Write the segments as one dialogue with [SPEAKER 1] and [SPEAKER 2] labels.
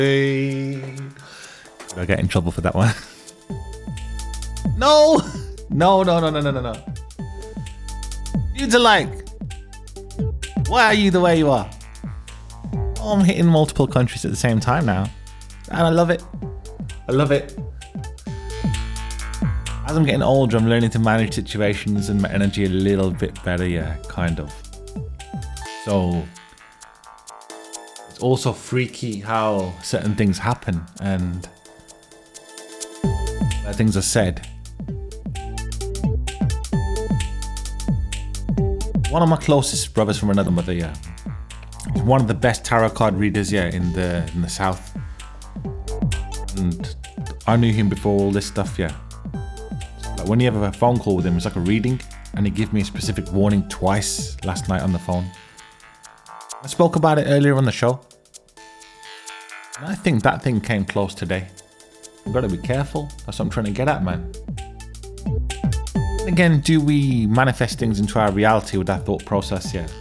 [SPEAKER 1] I get in trouble for that one. No. You like, why are you the way you are? Oh, I'm hitting multiple countries at the same time now. And I love it. As I'm getting older, I'm learning to manage situations and my energy a little bit better, yeah, kind of. So it's also freaky how certain things happen and where things are said. One of my closest brothers from another mother, yeah. He's one of the best tarot card readers, yeah, in the South. And I knew him before all this stuff, yeah. Like when you have a phone call with him, it's like a reading, and he gave me a specific warning twice last night on the phone. I spoke about it earlier on the show. And I think that thing came close today. You've got to be careful. That's what I'm trying to get at, man. Again, do we manifest things into our reality with that thought process? Yeah.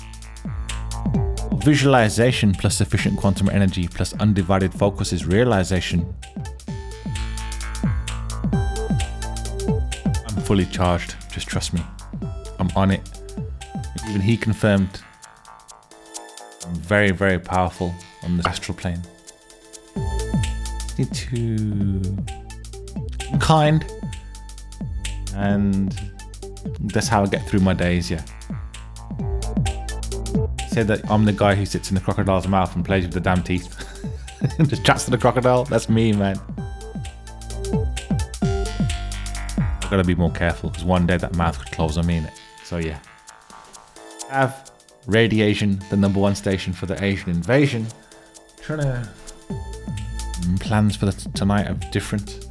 [SPEAKER 1] Visualization plus sufficient quantum energy plus undivided focus is realization. I'm fully charged, just trust me. I'm on it. Even he confirmed I'm very, very powerful on the astral plane. Need to be kind, and that's how I get through my days, yeah. Say that I'm the guy who sits in the crocodile's mouth and plays with the damn teeth and just chats to the crocodile. That's me, man. I've got to be more careful because one day that mouth could close on me, innit? So yeah. Have Radiation, the #1 station for the Asian invasion. Trying to plans for tonight are different.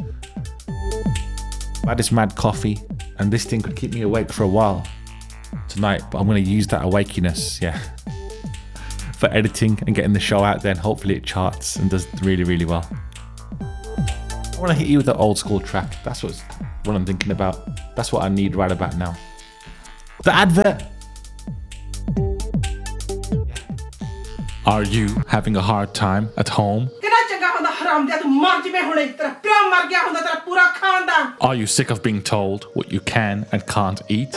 [SPEAKER 1] I had this mad coffee and this thing could keep me awake for a while tonight, but I'm going to use that awakeness, yeah, for editing and getting the show out there, and hopefully it charts and does really, really well. I want to hit you with the old school track. That's what I'm thinking about. That's what I need right about now. The advert. Are you having a hard time at home? Are you sick of being told what you can and can't eat?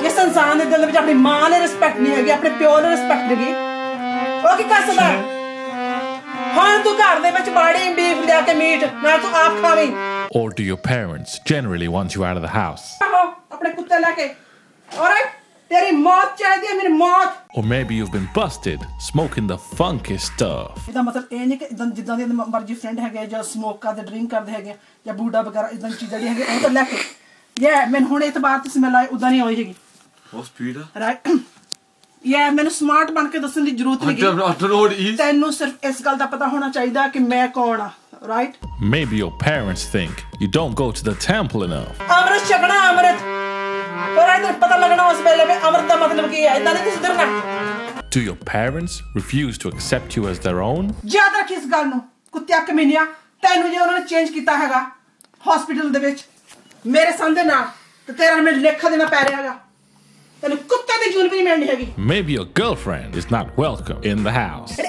[SPEAKER 1] Or do your parents generally want you out of the house? Or maybe you've been busted smoking the funky stuff.
[SPEAKER 2] What's Peter?
[SPEAKER 1] Right. Yeah, मैंने smart बन के दसने की जरूरत नहीं है। तैनू सिर्फ इस गल दा पता होना चाहिए कि मैं कौन आ, right?
[SPEAKER 3] Maybe your parents think you don't go to the temple enough.
[SPEAKER 1] अमृत छकना अमृत, पर इधर पता लगना उस वेले में अमृत दा मतलब क्या है? इतना नहीं सुधरना।
[SPEAKER 3] Do your parents refuse to accept you as their own?
[SPEAKER 1] याद रख इस गल नू, कुत्तिया कमीनिया, तैनू जो उन्होंने change किया हैगा, hospital दे विच, मेरे संदे ना, तो तेरा में लेखा देना पै रहा हैगा।
[SPEAKER 3] Maybe your girlfriend is not welcome in the house.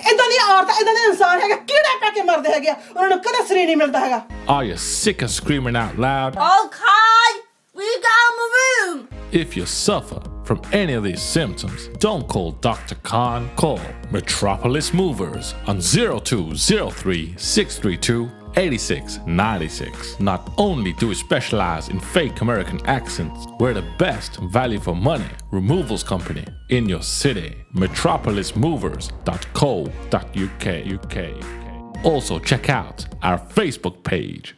[SPEAKER 3] Are you sick of screaming out loud?
[SPEAKER 4] Okay, we got my room.
[SPEAKER 3] If you suffer from any of these symptoms, don't call Dr. Khan. Call Metropolis Movers on 0203 632 8696. Not only do we specialize in fake American accents, we're the best value for money removals company in your city. metropolismovers.co.uk. Also check out our Facebook page.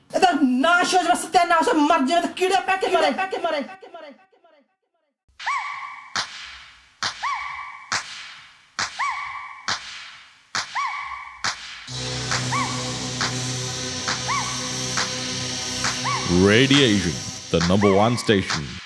[SPEAKER 3] Radiation, the #1 station